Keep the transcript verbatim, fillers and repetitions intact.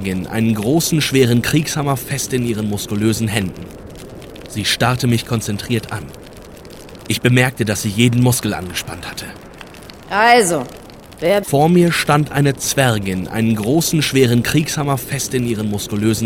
Zwergin einen großen, schweren Kriegshammer fest in ihren muskulösen Händen. Sie starrte mich konzentriert an. Ich bemerkte, dass sie jeden Muskel angespannt hatte. Also, wer... Vor mir stand eine Zwergin einen großen, schweren Kriegshammer fest in ihren muskulösen